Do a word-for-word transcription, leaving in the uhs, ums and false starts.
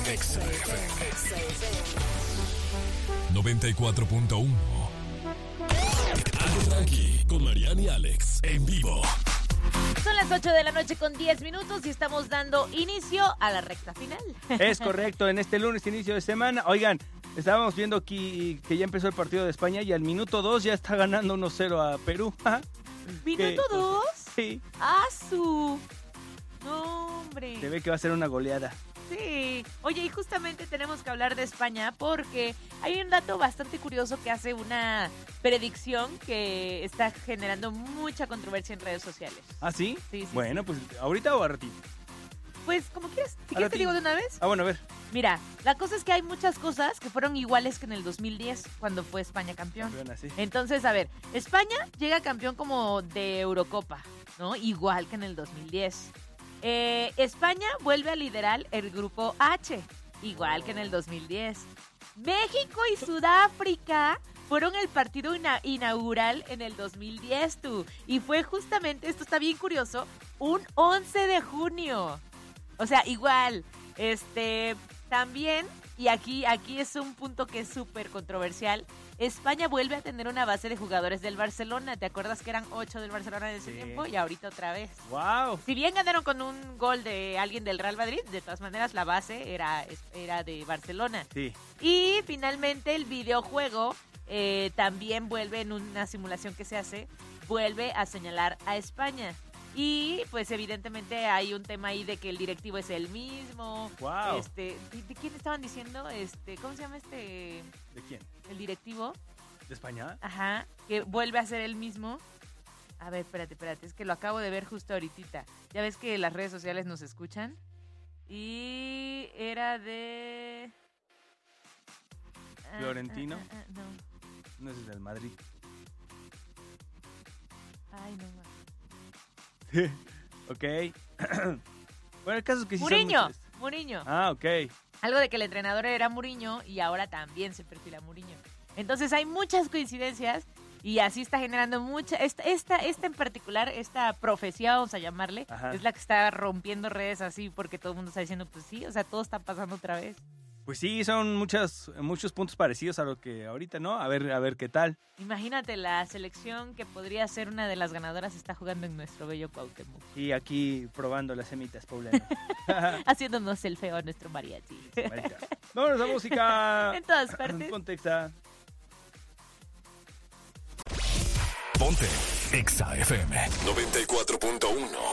Exa F M noventa y cuatro punto uno. Algo tranqui con Mariana y Alex en vivo. Son las ocho de la noche con diez minutos y estamos dando inicio a la recta final. Es correcto, en este lunes, inicio de semana. Oigan, estábamos viendo aquí que ya empezó el partido de España y al minuto dos ya está ganando uno cero a Perú. ¿Minuto dos? Sí. ¡Ah, su! No, hombre. Se ve que va a ser una goleada. Sí. Oye, y justamente tenemos que hablar de España porque hay un dato bastante curioso que hace una predicción que está generando mucha controversia en redes sociales. ¿Ah, sí? Sí, sí. Bueno, sí. pues ahorita o a ratito. Pues como quieras. Si A quieres te ratito. digo de una vez. Ah, bueno, a ver. Mira, la cosa es que hay muchas cosas que fueron iguales que en el dos mil diez cuando fue España campeón. Campeona, sí. Entonces, a ver, España llega campeón como de Eurocopa, ¿no? Igual que en el dos mil diez. Eh, España vuelve a liderar el grupo H, igual que en el dos mil diez. México y Sudáfrica fueron el partido ina- inaugural en el dos mil diez, tú. Y fue justamente, esto está bien curioso, un once de junio. O sea, igual, este, también, y aquí, aquí es un punto que es súper controversial, España vuelve a tener una base de jugadores del Barcelona. ¿Te acuerdas que eran ocho del Barcelona en ese Sí. tiempo? Y ahorita otra vez. ¡Wow! Si bien ganaron con un gol de alguien del Real Madrid, de todas maneras la base era, era de Barcelona. Sí. Y finalmente el videojuego eh, también vuelve en una simulación que se hace, vuelve a señalar a España. Y pues evidentemente hay un tema ahí de que el directivo es el mismo. Wow. Este, ¿de, de quién estaban diciendo? Este, ¿cómo se llama este? ¿De quién? El directivo. ¿De España? Ajá, que vuelve a ser el mismo. A ver, espérate, espérate, es que lo acabo de ver justo ahorita. Ya ves que las redes sociales nos escuchan. Y era de... Ah, ¿Florentino? ah, ah, ah, no. No es del Madrid. Ay, no más. Ok. Bueno, el caso es que sí son Muriño, muchos. Muriño. Ah, ok. Algo de que el entrenador era Muriño y ahora también se perfila Muriño. Entonces hay muchas coincidencias y así está generando mucha... Esta, esta, esta en particular, esta profecía, vamos a llamarle, Ajá. es la que está rompiendo redes así porque todo el mundo está diciendo, pues sí, o sea, todo está pasando otra vez. Pues sí, son muchas, muchos puntos parecidos a lo que ahorita, ¿no? A ver, a ver qué tal. Imagínate, la selección que podría ser una de las ganadoras está jugando en nuestro bello Cuauhtémoc. Y aquí probando las semitas poblanas. Haciéndonos el feo a nuestro mariachi. Vámonos a música. En todas partes. Ponte Exa. Ponte Exa F M noventa y cuatro punto uno.